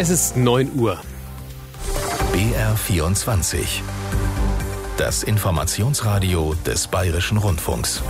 Es ist 9 Uhr. BR24. Das Informationsradio des Bayerischen Rundfunks.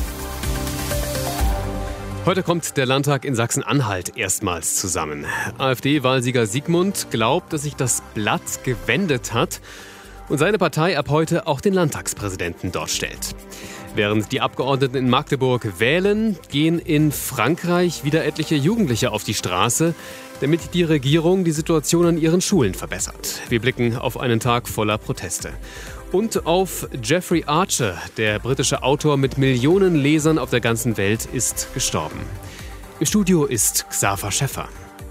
Heute kommt der Landtag in Sachsen-Anhalt erstmals zusammen. AfD-Wahlsieger Sigmund glaubt, dass sich das Blatt gewendet hat und seine Partei ab heute auch den Landtagspräsidenten dort stellt. Während die Abgeordneten in Magdeburg wählen, gehen in Frankreich wieder etliche Jugendliche auf die Straße, damit die Regierung die Situation an ihren Schulen verbessert. Wir blicken auf einen Tag voller Proteste. Und auf Jeffrey Archer, der britische Autor mit Millionen Lesern auf der ganzen Welt, ist gestorben. Im Studio ist Xaver Schäffer.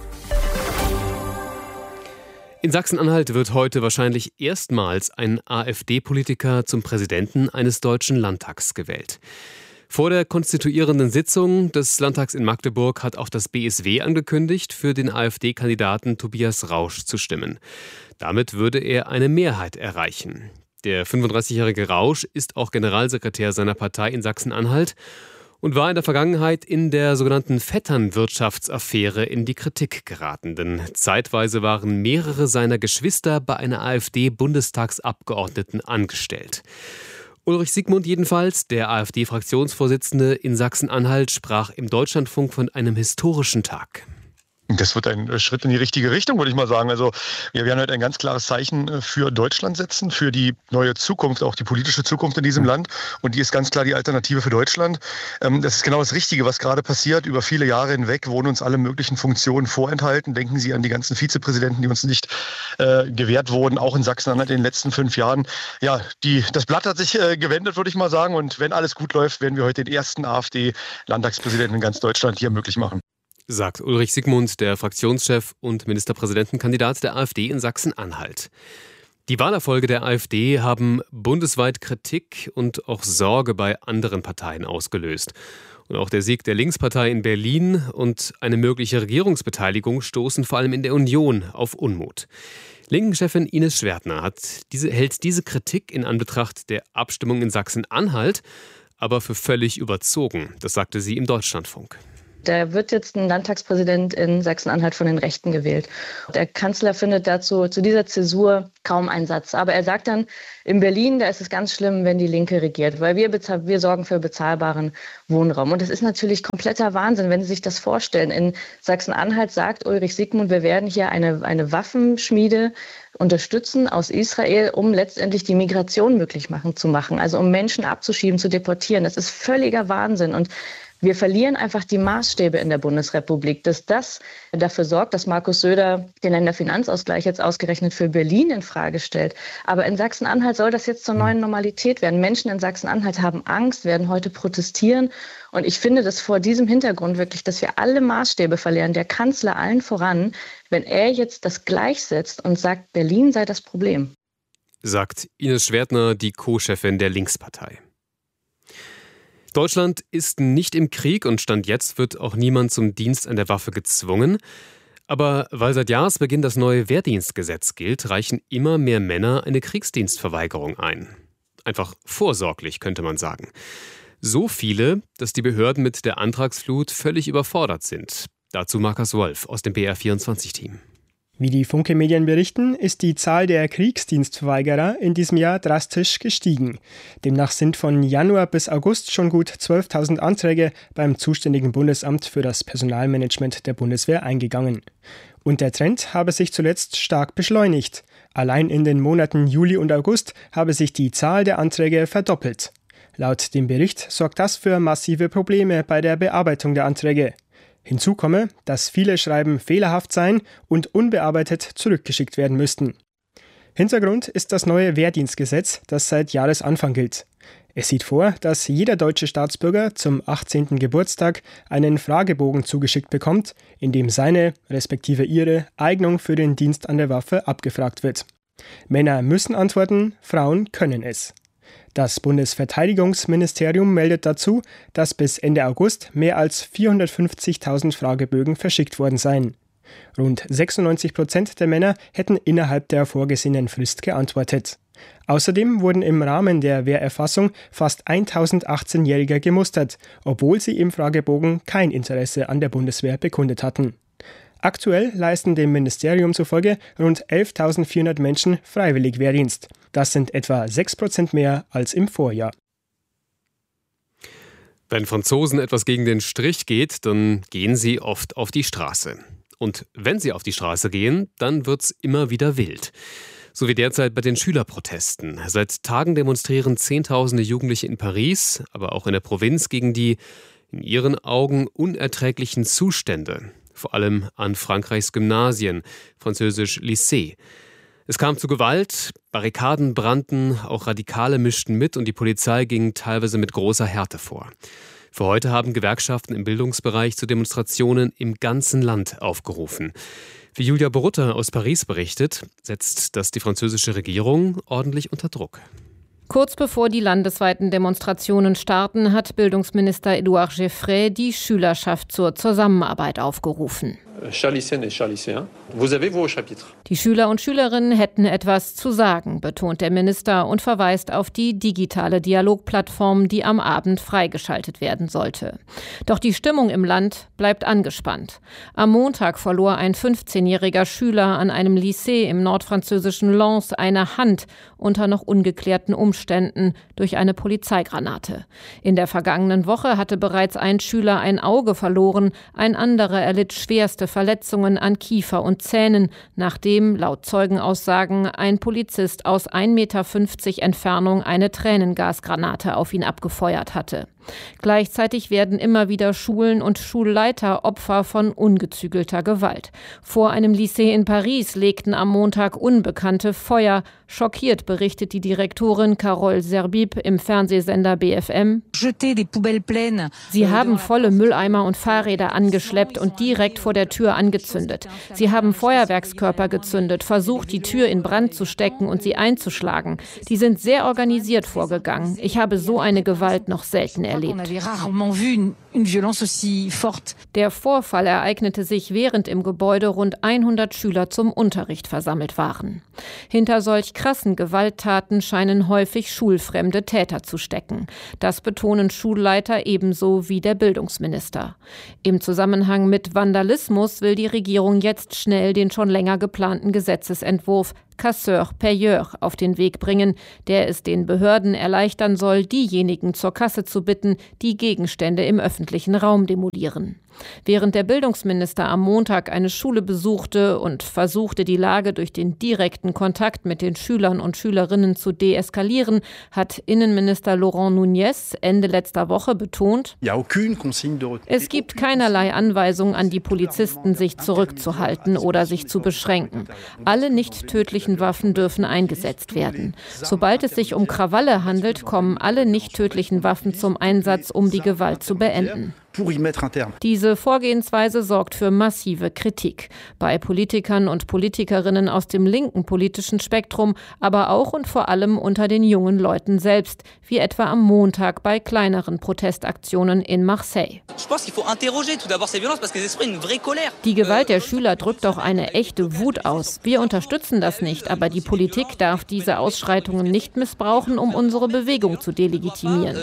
In Sachsen-Anhalt wird heute wahrscheinlich erstmals ein AfD-Politiker zum Präsidenten eines deutschen Landtags gewählt. Vor der konstituierenden Sitzung des Landtags in Magdeburg hat auch das BSW angekündigt, für den AfD-Kandidaten Tobias Rausch zu stimmen. Damit würde er eine Mehrheit erreichen. Der 35-jährige Rausch ist auch Generalsekretär seiner Partei in Sachsen-Anhalt und war in der Vergangenheit in der sogenannten Vetternwirtschaftsaffäre in die Kritik geraten. Denn zeitweise waren mehrere seiner Geschwister bei einer AfD-Bundestagsabgeordneten angestellt. Ulrich Sigmund jedenfalls, der AfD-Fraktionsvorsitzende in Sachsen-Anhalt, sprach im Deutschlandfunk von einem historischen Tag. Das wird ein Schritt in die richtige Richtung, würde ich mal sagen. Also wir werden heute ein ganz klares Zeichen für Deutschland setzen, für die neue Zukunft, auch die politische Zukunft in diesem Land. Und die ist ganz klar die Alternative für Deutschland. Das ist genau das Richtige, was gerade passiert. Über viele Jahre hinweg wurden uns alle möglichen Funktionen vorenthalten. Denken Sie an die ganzen Vizepräsidenten, die uns nicht gewährt wurden, auch in Sachsen-Anhalt in den letzten 5 Jahren. Ja, das Blatt hat sich gewendet, würde ich mal sagen. Und wenn alles gut läuft, werden wir heute den ersten AfD-Landtagspräsidenten in ganz Deutschland hier möglich machen. Sagt Ulrich Sigmund, der Fraktionschef und Ministerpräsidentenkandidat der AfD in Sachsen-Anhalt. Die Wahlerfolge der AfD haben bundesweit Kritik und auch Sorge bei anderen Parteien ausgelöst. Und auch der Sieg der Linkspartei in Berlin und eine mögliche Regierungsbeteiligung stoßen vor allem in der Union auf Unmut. Linken-Chefin Ines Schwertner hält diese Kritik in Anbetracht der Abstimmung in Sachsen-Anhalt aber für völlig überzogen. Das sagte sie im Deutschlandfunk. Da wird jetzt ein Landtagspräsident in Sachsen-Anhalt von den Rechten gewählt. Der Kanzler findet dazu zu dieser Zäsur kaum einen Satz. Aber er sagt dann, in Berlin, da ist es ganz schlimm, wenn die Linke regiert, weil wir sorgen für bezahlbaren Wohnraum. Und das ist natürlich kompletter Wahnsinn, wenn Sie sich das vorstellen. In Sachsen-Anhalt sagt Ulrich Sigmund, wir werden hier eine Waffenschmiede unterstützen aus Israel, um letztendlich die Migration möglich zu machen. Also um Menschen abzuschieben, zu deportieren. Das ist völliger Wahnsinn. Und wir verlieren einfach die Maßstäbe in der Bundesrepublik, dass das dafür sorgt, dass Markus Söder den Länderfinanzausgleich jetzt ausgerechnet für Berlin in Frage stellt. Aber in Sachsen-Anhalt soll das jetzt zur neuen Normalität werden. Menschen in Sachsen-Anhalt haben Angst, werden heute protestieren. Und ich finde das vor diesem Hintergrund wirklich, dass wir alle Maßstäbe verlieren, der Kanzler allen voran, wenn er jetzt das gleichsetzt und sagt, Berlin sei das Problem. Sagt Ines Schwertner, die Co-Chefin der Linkspartei. Deutschland ist nicht im Krieg und Stand jetzt wird auch niemand zum Dienst an der Waffe gezwungen. Aber weil seit Jahresbeginn das neue Wehrdienstgesetz gilt, reichen immer mehr Männer eine Kriegsdienstverweigerung ein. Einfach vorsorglich, könnte man sagen. So viele, dass die Behörden mit der Antragsflut völlig überfordert sind. Dazu Markus Wolf aus dem BR24-Team. Wie die Funke-Medien berichten, ist die Zahl der Kriegsdienstverweigerer in diesem Jahr drastisch gestiegen. Demnach sind von Januar bis August schon gut 12.000 Anträge beim zuständigen Bundesamt für das Personalmanagement der Bundeswehr eingegangen. Und der Trend habe sich zuletzt stark beschleunigt. Allein in den Monaten Juli und August habe sich die Zahl der Anträge verdoppelt. Laut dem Bericht sorgt das für massive Probleme bei der Bearbeitung der Anträge. Hinzu komme, dass viele Schreiben fehlerhaft seien und unbearbeitet zurückgeschickt werden müssten. Hintergrund ist das neue Wehrdienstgesetz, das seit Jahresanfang gilt. Es sieht vor, dass jeder deutsche Staatsbürger zum 18. Geburtstag einen Fragebogen zugeschickt bekommt, in dem seine, respektive ihre, Eignung für den Dienst an der Waffe abgefragt wird. Männer müssen antworten, Frauen können es. Das Bundesverteidigungsministerium meldet dazu, dass bis Ende August mehr als 450.000 Fragebögen verschickt worden seien. Rund 96% der Männer hätten innerhalb der vorgesehenen Frist geantwortet. Außerdem wurden im Rahmen der Wehrerfassung fast 1.018-Jährige gemustert, obwohl sie im Fragebogen kein Interesse an der Bundeswehr bekundet hatten. Aktuell leisten dem Ministerium zufolge rund 11.400 Menschen freiwillig Wehrdienst. Das sind etwa 6% mehr als im Vorjahr. Wenn Franzosen etwas gegen den Strich geht, dann gehen sie oft auf die Straße. Und wenn sie auf die Straße gehen, dann wird's immer wieder wild. So wie derzeit bei den Schülerprotesten. Seit Tagen demonstrieren Zehntausende Jugendliche in Paris, aber auch in der Provinz gegen die in ihren Augen unerträglichen Zustände. Vor allem an Frankreichs Gymnasien, französisch Lycée. Es kam zu Gewalt, Barrikaden brannten, auch Radikale mischten mit und die Polizei ging teilweise mit großer Härte vor. Für heute haben Gewerkschaften im Bildungsbereich zu Demonstrationen im ganzen Land aufgerufen. Wie Julia Borutta aus Paris berichtet, setzt das die französische Regierung ordentlich unter Druck. Kurz bevor die landesweiten Demonstrationen starten, hat Bildungsminister Édouard Geoffrey die Schülerschaft zur Zusammenarbeit aufgerufen. Die Schüler und Schülerinnen hätten etwas zu sagen, betont der Minister und verweist auf die digitale Dialogplattform, die am Abend freigeschaltet werden sollte. Doch die Stimmung im Land bleibt angespannt. Am Montag verlor ein 15-jähriger Schüler an einem Lycée im nordfranzösischen Lens eine Hand unter noch ungeklärten Umständen durch eine Polizeigranate. In der vergangenen Woche hatte bereits ein Schüler ein Auge verloren, ein anderer erlitt schwerste Verletzungen an Kiefer und Zähnen, nachdem, laut Zeugenaussagen, ein Polizist aus 1,50 Meter Entfernung eine Tränengasgranate auf ihn abgefeuert hatte. Gleichzeitig werden immer wieder Schulen und Schulleiter Opfer von ungezügelter Gewalt. Vor einem Lycée in Paris legten am Montag Unbekannte Feuer. Schockiert berichtet die Direktorin Carole Zerbib im Fernsehsender BFM. Sie haben volle Mülleimer und Fahrräder angeschleppt und direkt vor der Tür angezündet. Sie haben Feuerwerkskörper gezündet, versucht, die Tür in Brand zu stecken und sie einzuschlagen. Die sind sehr organisiert vorgegangen. Ich habe so eine Gewalt noch selten erlebt. Der Vorfall ereignete sich, während im Gebäude rund 100 Schüler zum Unterricht versammelt waren. Hinter solch krassen Gewalttaten scheinen häufig schulfremde Täter zu stecken. Das betonen Schulleiter ebenso wie der Bildungsminister. Im Zusammenhang mit Vandalismus will die Regierung jetzt schnell den schon länger geplanten Gesetzesentwurf Casseur-Payeur auf den Weg bringen, der es den Behörden erleichtern soll, diejenigen zur Kasse zu bitten, die Gegenstände im öffentlichen Raum demolieren. Während der Bildungsminister am Montag eine Schule besuchte und versuchte, die Lage durch den direkten Kontakt mit den Schülern und Schülerinnen zu deeskalieren, hat Innenminister Laurent Nunez Ende letzter Woche betont, es gibt keinerlei Anweisung an die Polizisten, sich zurückzuhalten oder sich zu beschränken. Alle nicht tödlichen Waffen dürfen eingesetzt werden. Sobald es sich um Krawalle handelt, kommen alle nicht tödlichen Waffen zum Einsatz, um die Gewalt zu beenden. Diese Vorgehensweise sorgt für massive Kritik. Bei Politikern und Politikerinnen aus dem linken politischen Spektrum, aber auch und vor allem unter den jungen Leuten selbst, wie etwa am Montag bei kleineren Protestaktionen in Marseille. Die Gewalt der Schüler drückt doch eine echte Wut aus. Wir unterstützen das nicht, aber die Politik darf diese Ausschreitungen nicht missbrauchen, um unsere Bewegung zu delegitimieren.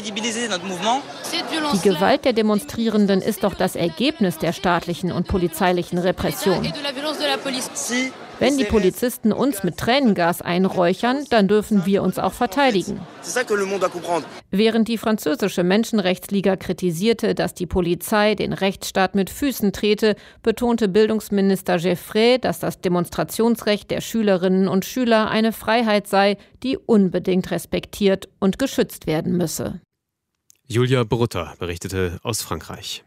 Die Gewalt der Demonstrierenden ist doch das Ergebnis der staatlichen und polizeilichen Repression. Wenn die Polizisten uns mit Tränengas einräuchern, dann dürfen wir uns auch verteidigen. Während die französische Menschenrechtsliga kritisierte, dass die Polizei den Rechtsstaat mit Füßen trete, betonte Bildungsminister Geoffrey, dass das Demonstrationsrecht der Schülerinnen und Schüler eine Freiheit sei, die unbedingt respektiert und geschützt werden müsse. Julia Borutta berichtete aus Frankreich.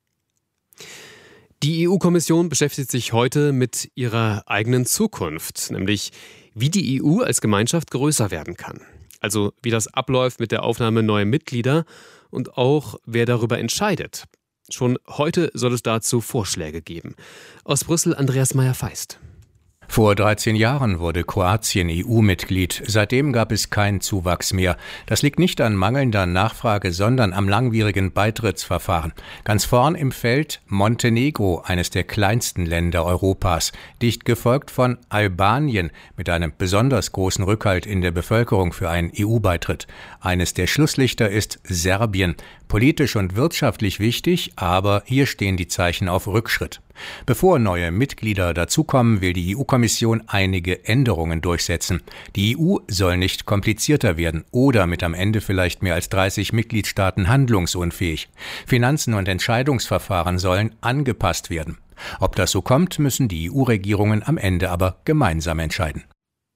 Die EU-Kommission beschäftigt sich heute mit ihrer eigenen Zukunft, nämlich wie die EU als Gemeinschaft größer werden kann. Also wie das abläuft mit der Aufnahme neuer Mitglieder und auch wer darüber entscheidet. Schon heute soll es dazu Vorschläge geben. Aus Brüssel Andreas Meyer-Feist. Vor 13 Jahren wurde Kroatien EU-Mitglied. Seitdem gab es keinen Zuwachs mehr. Das liegt nicht an mangelnder Nachfrage, sondern am langwierigen Beitrittsverfahren. Ganz vorn im Feld Montenegro, eines der kleinsten Länder Europas, dicht gefolgt von Albanien mit einem besonders großen Rückhalt in der Bevölkerung für einen EU-Beitritt. Eines der Schlusslichter ist Serbien. Politisch und wirtschaftlich wichtig, aber hier stehen die Zeichen auf Rückschritt. Bevor neue Mitglieder dazukommen, will die EU-Kommission einige Änderungen durchsetzen. Die EU soll nicht komplizierter werden oder mit am Ende vielleicht mehr als 30 Mitgliedstaaten handlungsunfähig. Finanzen und Entscheidungsverfahren sollen angepasst werden. Ob das so kommt, müssen die EU-Regierungen am Ende aber gemeinsam entscheiden.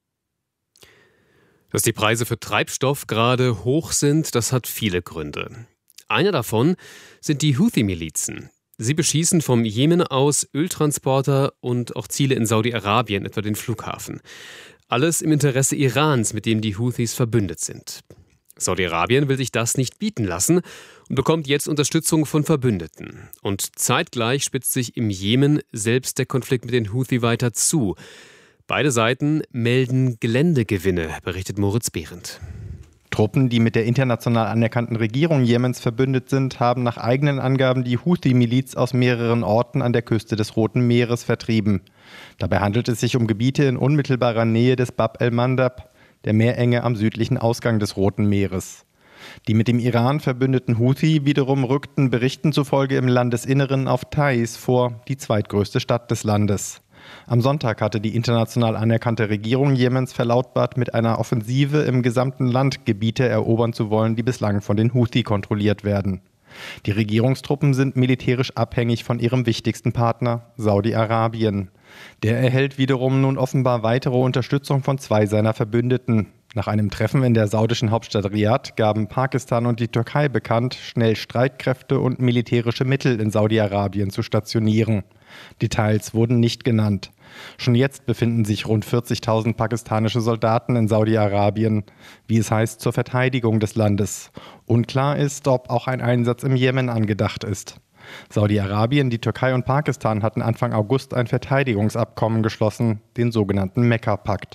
Dass die Preise für Treibstoff gerade hoch sind, das hat viele Gründe. Einer davon sind die Houthi-Milizen. Sie beschießen vom Jemen aus Öltransporter und auch Ziele in Saudi-Arabien, etwa den Flughafen. Alles im Interesse Irans, mit dem die Houthis verbündet sind. Saudi-Arabien will sich das nicht bieten lassen und bekommt jetzt Unterstützung von Verbündeten. Und zeitgleich spitzt sich im Jemen selbst der Konflikt mit den Houthi weiter zu. Beide Seiten melden Geländegewinne, berichtet Moritz Behrendt. Truppen, die mit der international anerkannten Regierung Jemens verbündet sind, haben nach eigenen Angaben die Houthi-Miliz aus mehreren Orten an der Küste des Roten Meeres vertrieben. Dabei handelt es sich um Gebiete in unmittelbarer Nähe des Bab el-Mandab, der Meerenge am südlichen Ausgang des Roten Meeres. Die mit dem Iran verbündeten Houthi wiederum rückten Berichten zufolge im Landesinneren auf Taiz vor, die zweitgrößte Stadt des Landes. Am Sonntag hatte die international anerkannte Regierung Jemens verlautbart, mit einer Offensive im gesamten Land Gebiete erobern zu wollen, die bislang von den Houthi kontrolliert werden. Die Regierungstruppen sind militärisch abhängig von ihrem wichtigsten Partner, Saudi-Arabien. Der erhält wiederum nun offenbar weitere Unterstützung von zwei seiner Verbündeten. Nach einem Treffen in der saudischen Hauptstadt Riad gaben Pakistan und die Türkei bekannt, schnell Streitkräfte und militärische Mittel in Saudi-Arabien zu stationieren. Details wurden nicht genannt. Schon jetzt befinden sich rund 40.000 pakistanische Soldaten in Saudi-Arabien, wie es heißt, zur Verteidigung des Landes. Unklar ist, ob auch ein Einsatz im Jemen angedacht ist. Saudi-Arabien, die Türkei und Pakistan hatten Anfang August ein Verteidigungsabkommen geschlossen, den sogenannten Mekka-Pakt.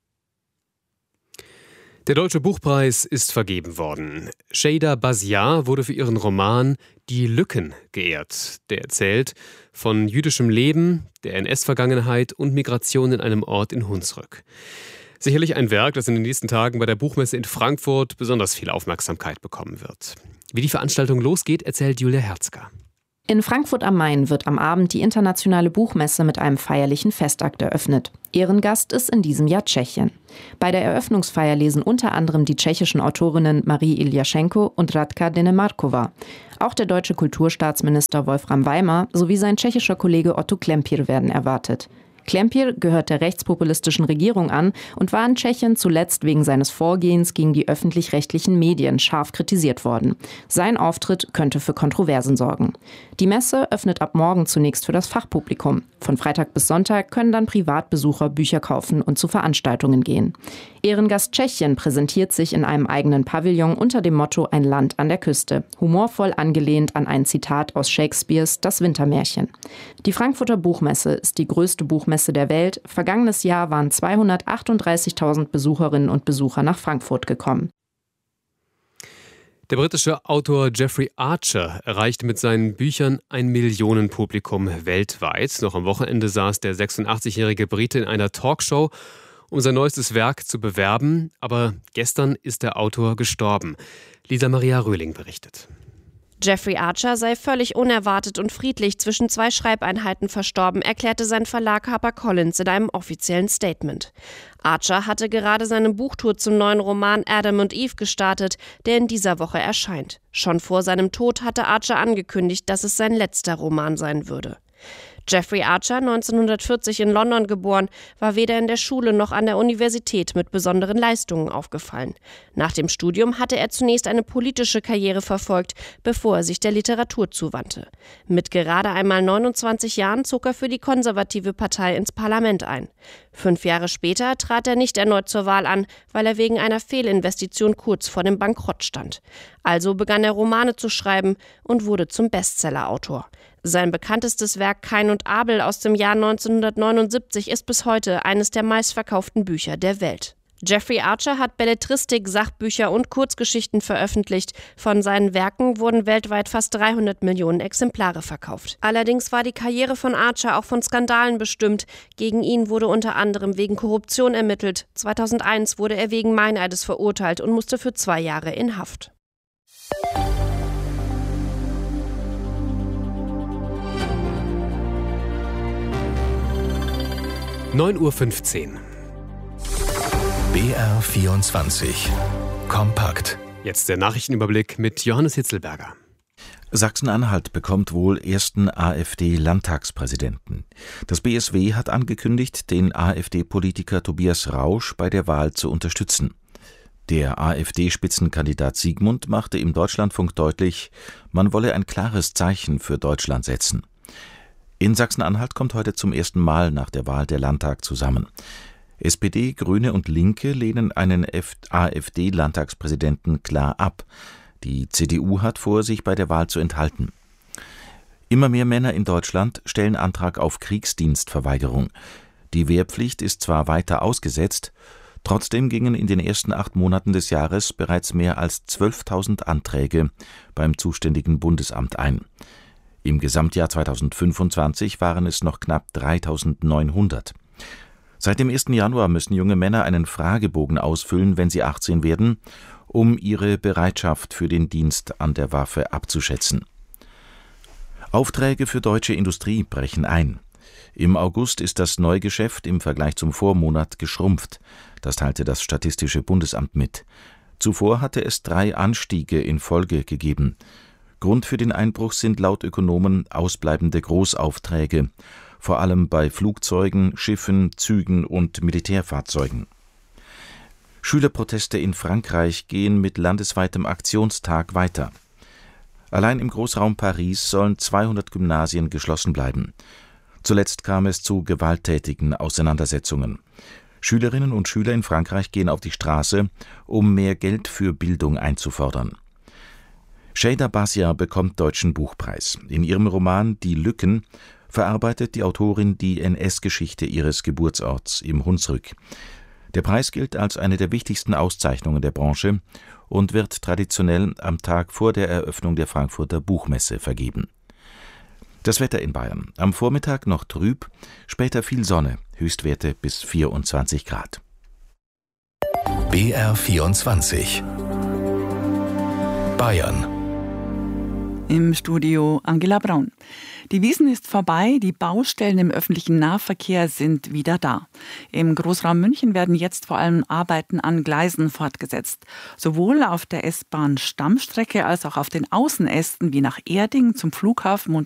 Der Deutsche Buchpreis ist vergeben worden. Şeyda Baziar wurde für ihren Roman Die Lücken geehrt. Der erzählt von jüdischem Leben, der NS-Vergangenheit und Migration in einem Ort in Hunsrück. Sicherlich ein Werk, das in den nächsten Tagen bei der Buchmesse in Frankfurt besonders viel Aufmerksamkeit bekommen wird. Wie die Veranstaltung losgeht, erzählt Julia Herzger. In Frankfurt am Main wird am Abend die internationale Buchmesse mit einem feierlichen Festakt eröffnet. Ehrengast ist in diesem Jahr Tschechien. Bei der Eröffnungsfeier lesen unter anderem die tschechischen Autorinnen Marie Iljaschenko und Radka Denemarkova. Auch der deutsche Kulturstaatsminister Wolfram Weimer sowie sein tschechischer Kollege Otto Klempir werden erwartet. Klempir gehört der rechtspopulistischen Regierung an und war in Tschechien zuletzt wegen seines Vorgehens gegen die öffentlich-rechtlichen Medien scharf kritisiert worden. Sein Auftritt könnte für Kontroversen sorgen. Die Messe öffnet ab morgen zunächst für das Fachpublikum. Von Freitag bis Sonntag können dann Privatbesucher Bücher kaufen und zu Veranstaltungen gehen. Ehrengast Tschechien präsentiert sich in einem eigenen Pavillon unter dem Motto Ein Land an der Küste, humorvoll angelehnt an ein Zitat aus Shakespeares Das Wintermärchen. Die Frankfurter Buchmesse ist die größte Buchmesse der Welt. Vergangenes Jahr waren 238.000 Besucherinnen und Besucher nach Frankfurt gekommen. Der britische Autor Jeffrey Archer erreichte mit seinen Büchern ein Millionenpublikum weltweit. Noch am Wochenende saß der 86-jährige Brite in einer Talkshow, um sein neuestes Werk zu bewerben. Aber gestern ist der Autor gestorben. Lisa Maria Röhling berichtet. Jeffrey Archer sei völlig unerwartet und friedlich zwischen zwei Schreibeinheiten verstorben, erklärte sein Verlag HarperCollins in einem offiziellen Statement. Archer hatte gerade seine Buchtour zum neuen Roman Adam und Eve gestartet, der in dieser Woche erscheint. Schon vor seinem Tod hatte Archer angekündigt, dass es sein letzter Roman sein würde. Jeffrey Archer, 1940 in London geboren, war weder in der Schule noch an der Universität mit besonderen Leistungen aufgefallen. Nach dem Studium hatte er zunächst eine politische Karriere verfolgt, bevor er sich der Literatur zuwandte. Mit gerade einmal 29 Jahren zog er für die konservative Partei ins Parlament ein. 5 Jahre später trat er nicht erneut zur Wahl an, weil er wegen einer Fehlinvestition kurz vor dem Bankrott stand. Also begann er Romane zu schreiben und wurde zum Bestsellerautor. Sein bekanntestes Werk Kain und Abel aus dem Jahr 1979 ist bis heute eines der meistverkauften Bücher der Welt. Jeffrey Archer hat Belletristik, Sachbücher und Kurzgeschichten veröffentlicht. Von seinen Werken wurden weltweit fast 300 Millionen Exemplare verkauft. Allerdings war die Karriere von Archer auch von Skandalen bestimmt. Gegen ihn wurde unter anderem wegen Korruption ermittelt. 2001 wurde er wegen Meineides verurteilt und musste für 2 Jahre in Haft. 9:15 Uhr. BR24 Kompakt. Jetzt der Nachrichtenüberblick mit Johannes Hitzelberger. Sachsen-Anhalt bekommt wohl ersten AfD-Landtagspräsidenten. Das BSW hat angekündigt, den AfD-Politiker Tobias Rausch bei der Wahl zu unterstützen. Der AfD-Spitzenkandidat Siegmund machte im Deutschlandfunk deutlich, man wolle ein klares Zeichen für Deutschland setzen. In Sachsen-Anhalt kommt heute zum ersten Mal nach der Wahl der Landtag zusammen. SPD, Grüne und Linke lehnen einen AfD-Landtagspräsidenten klar ab. Die CDU hat vor, sich bei der Wahl zu enthalten. Immer mehr Männer in Deutschland stellen Antrag auf Kriegsdienstverweigerung. Die Wehrpflicht ist zwar weiter ausgesetzt, trotzdem gingen in den ersten 8 Monaten des Jahres bereits mehr als 12.000 Anträge beim zuständigen Bundesamt ein. Im Gesamtjahr 2025 waren es noch knapp 3.900. Seit dem 1. Januar müssen junge Männer einen Fragebogen ausfüllen, wenn sie 18 werden, um ihre Bereitschaft für den Dienst an der Waffe abzuschätzen. Aufträge für deutsche Industrie brechen ein. Im August ist das Neugeschäft im Vergleich zum Vormonat geschrumpft. Das teilte das Statistische Bundesamt mit. Zuvor hatte es 3 Anstiege in Folge gegeben. Grund für den Einbruch sind laut Ökonomen ausbleibende Großaufträge, vor allem bei Flugzeugen, Schiffen, Zügen und Militärfahrzeugen. Schülerproteste in Frankreich gehen mit landesweitem Aktionstag weiter. Allein im Großraum Paris sollen 200 Gymnasien geschlossen bleiben. Zuletzt kam es zu gewalttätigen Auseinandersetzungen. Schülerinnen und Schüler in Frankreich gehen auf die Straße, um mehr Geld für Bildung einzufordern. Şeyda Basya bekommt Deutschen Buchpreis. In ihrem Roman »Die Lücken« verarbeitet die Autorin die NS-Geschichte ihres Geburtsorts im Hunsrück. Der Preis gilt als eine der wichtigsten Auszeichnungen der Branche und wird traditionell am Tag vor der Eröffnung der Frankfurter Buchmesse vergeben. Das Wetter in Bayern. Am Vormittag noch trüb, später viel Sonne, Höchstwerte bis 24 Grad. BR24 Bayern. Im Studio Angela Braun. Die Wiesn ist vorbei, die Baustellen im öffentlichen Nahverkehr sind wieder da. Im Großraum München werden jetzt vor allem Arbeiten an Gleisen fortgesetzt. Sowohl auf der S-Bahn-Stammstrecke als auch auf den Außenästen wie nach Erding zum Flughafen und